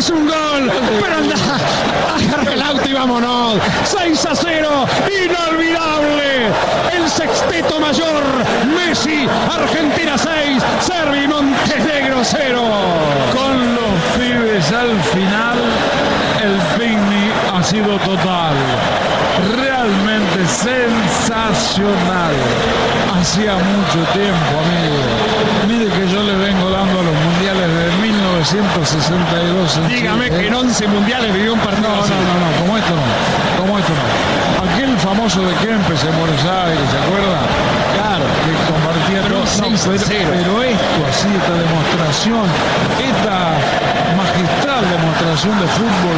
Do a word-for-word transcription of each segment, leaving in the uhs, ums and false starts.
es un gol, pero anda, agarra el auto y vámonos. seis a cero, inolvidable. El sexteto mayor, Messi, Argentina seis, Serbia y Montenegro cero. Con los pibes al final, el picnic ha sido total. Realmente sensacional. Hacía mucho tiempo, amigo. Mire que yo le vengo dando a los mundiales de mil novecientos sesenta y dos. Dígame que en once mundiales vivió un partido. No, no, no, no, como esto no. Como esto no. Aquel famoso de Kempes en Buenos Aires, ¿se acuerda? Claro. Que compartía todo. No, pero, pero esto así, esta demostración, esta magistral demostración de fútbol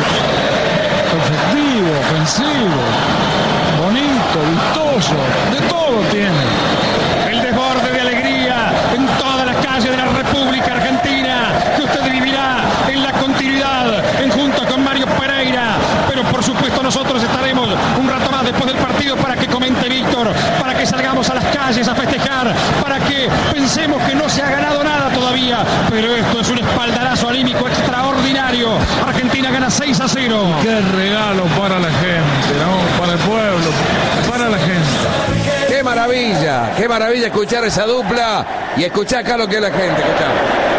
efectivo, ofensivo, bonito, vistoso, de todo tiene. El desborde de alegría en todas las calles de la República Argentina, que usted vivirá en la continuidad, en junto con Mario Pereira. Pero por supuesto nosotros estaremos un rato más después del partido para que comente Víctor, para que salgamos a las calles a festejar, para que pensemos que no se ha ganado nada todavía. Pero esto es un espaldarazo anímico extraordinario. Argentina gana seis a cero. Qué regalo para la gente, ¿no? Para el pueblo, para la gente. Qué maravilla, qué maravilla escuchar esa dupla y escuchar acá lo que es la gente. Escuchar.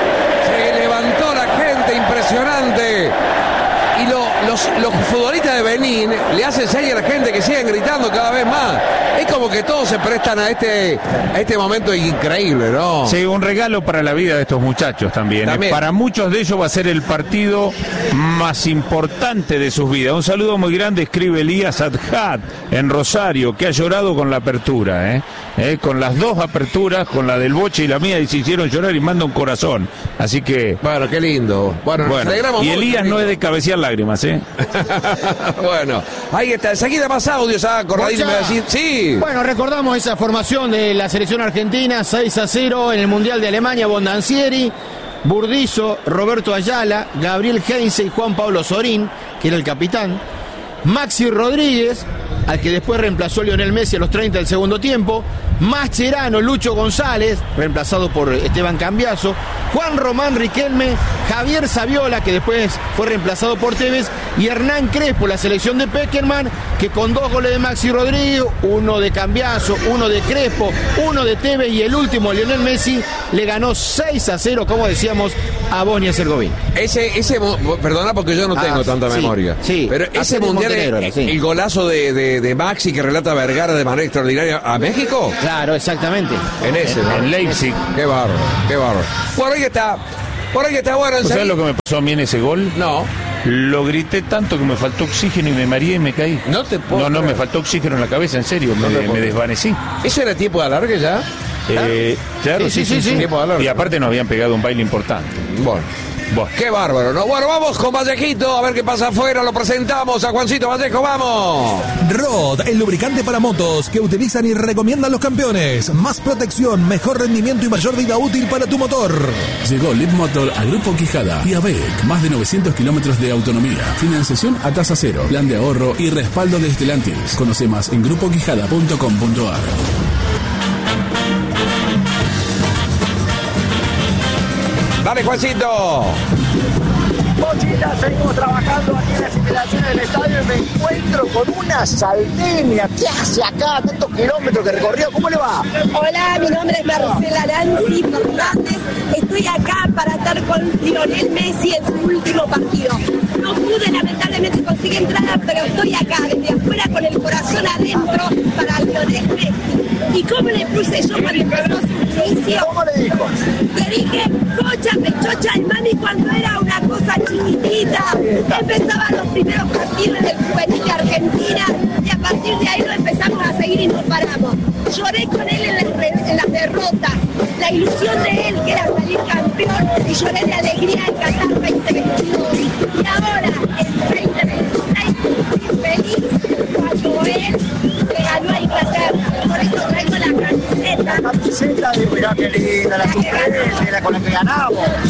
Se levantó la gente, impresionante. Y lo, los, los futbolistas de Benín le hacen señas a la gente que siguen gritando cada vez más. Es como que todos se prestan a este, a este momento increíble, ¿no? Sí, un regalo para la vida de estos muchachos también. También. Para muchos de ellos va a ser el partido más importante de sus vidas. Un saludo muy grande, escribe Elías Adhat en Rosario, que ha llorado con la apertura, ¿eh? ¿Eh? Con las dos aperturas, con la del Boche y la mía, y se hicieron llorar y manda un corazón. Así que... Bueno, qué lindo. Bueno, bueno. nos alegramos Y mucho, Elías amigo. no es de cabecear lágrimas, ¿eh? Bueno, ahí está. Enseguida más audios. Ah, Corradín me va a decir. Sí. Bueno, recordamos esa formación de la selección argentina, seis a cero en el Mundial de Alemania, Bondancieri, Burdizo, Roberto Ayala, Gabriel Heinze y Juan Pablo Sorín, que era el capitán, Maxi Rodríguez, al que después reemplazó Lionel Messi a los treinta del segundo tiempo, Mascherano, Lucho González, reemplazado por Esteban Cambiaso, Juan Román Riquelme, Javier Saviola, que después fue reemplazado por Tevez, y Hernán Crespo, la selección de Peckerman, que con dos goles de Maxi Rodríguez, uno de Cambiaso, uno de Crespo, uno de Tevez y el último, Lionel Messi, le ganó seis a cero, como decíamos, a Bosnia-Herzegovina. Ese, ese, perdona porque yo no tengo Ah, tanta sí, memoria. sí. Pero ese Hace de mundial, Montenegro el, era, sí. el golazo de, de, de Maxi que relata Vergara de manera extraordinaria a México. Claro, exactamente. En ese, ¿no? En Leipzig. Qué bárbaro, qué bárbaro. Bueno, ahí está. Por ahí está bueno. ¿Sabes lo que me pasó a mí en ese gol? No. Lo grité tanto que me faltó oxígeno y me mareé y me caí. No te puedo No, no, creer. me faltó oxígeno en la cabeza, en serio, No te me, puedo me creer. desvanecí. ¿Eso era tiempo de alargue ya? Eh, claro, Sí, sí, sí, sí. Tiempo de alargue. Y aparte nos habían pegado un baile importante. Bueno. Bueno. Qué bárbaro, ¿no? Bueno, vamos con Vallejito, a ver qué pasa afuera. Lo presentamos a Juancito Vallejo, ¡vamos! Rod, el lubricante para motos que utilizan y recomiendan los campeones. Más protección, mejor rendimiento y mayor vida útil para tu motor. Llegó Leadmotor a Grupo Quijada y A B E C, más de novecientos kilómetros de autonomía, financiación a tasa cero, plan de ahorro y respaldo de Stellantis. Conoce más en grupo quijada punto com punto a r. Dale, Juancito. Mochila, seguimos trabajando aquí en las instalaciones del estadio y me encuentro con una salteña. ¿Qué hace acá? Tantos kilómetros que recorrió. ¿Cómo le va? Hola, mi nombre es Marcela Nancy Fernández. Estoy acá para estar con Lionel Messi en su último partido. No pude lamentablemente conseguir entrada, pero estoy acá desde afuera con el corazón adentro para Lionel Messi. ¿Y cómo le puse yo cuando empezó su inicio? ¿Cómo le dijo? Le dije, cocha, pechocha y mami cuando era una cosa chiquitita. Empezaban los primeros partidos del juvenil de Argentina y a partir de ahí lo empezamos a seguir y no paramos. Lloré con él en las, re- en las derrotas, la ilusión de él que era salir campeón y lloré de alegría en Qatar veinte veintidós. Y ahora, en veinte veintiséis, estoy feliz cuando él le ganó a Inglaterra. Por eso traigo la camiseta. La camiseta de mirá qué linda, la suplente, la con la que ganamos.